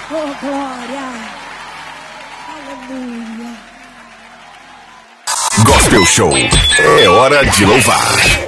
Oh, glória. Aleluia. Gospel Show. É hora de louvar.